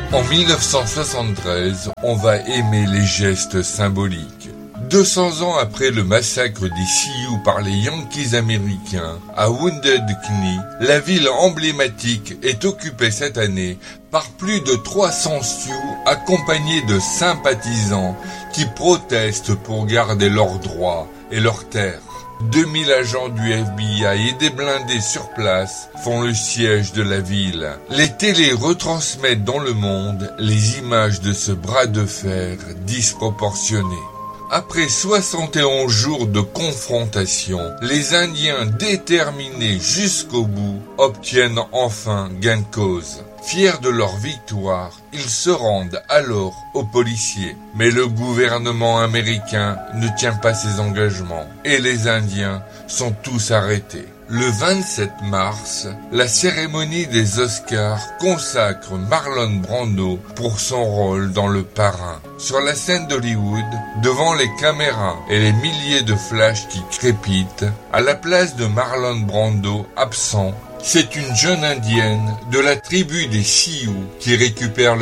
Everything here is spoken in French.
En 1973, on va aimer les gestes symboliques. 200 ans après le massacre des Sioux par les Yankees américains à Wounded Knee, la ville emblématique est occupée cette année par plus de 300 Sioux accompagnés de sympathisants qui protestent pour garder leurs droits et leurs terres. 2000 agents du FBI et des blindés sur place font le siège de la ville. Les télés retransmettent dans le monde les images de ce bras de fer disproportionné. Après 71 jours de confrontation, les Indiens déterminés jusqu'au bout obtiennent enfin gain de cause. Fiers de leur victoire, ils se rendent alors aux policiers. Mais le gouvernement américain ne tient pas ses engagements et les Indiens sont tous arrêtés. Le 27 mars, la cérémonie des Oscars consacre Marlon Brando pour son rôle dans Le Parrain. Sur la scène d'Hollywood, devant les caméras et les milliers de flashs qui crépitent, à la place de Marlon Brando absent, c'est une jeune indienne de la tribu des Sioux qui récupère